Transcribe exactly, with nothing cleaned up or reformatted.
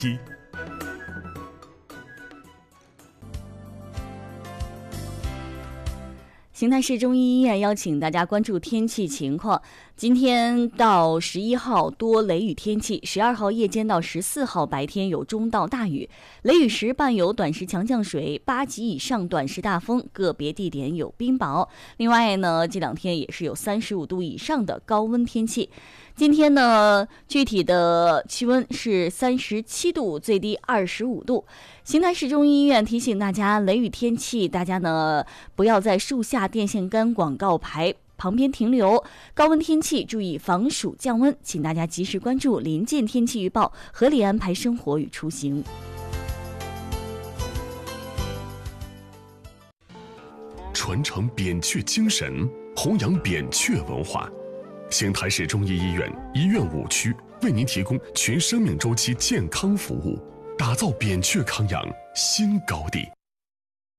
一。 邢台市中医医院邀请大家关注天气情况。今天到十一号多雷雨天气，十二号夜间到十四号白天有中到大雨，雷雨时伴有短时强降水，八级以上短时大风，个别地点有冰雹。另外呢，这两天也是有三十五度以上的高温天气。今天呢，具体的气温是三十七度，最低二十五度。邢台市中医医院提醒大家，雷雨天气，大家呢不要在树下、电线杆、广告牌旁边停留。高温天气注意防暑降温，请大家及时关注临近天气预报，合理安排生活与出行。 传承扁鹊精神，弘扬扁鹊文化。邢台市中医医院医院五区为您提供全生命周期健康服务，打造扁鹊康养新高地。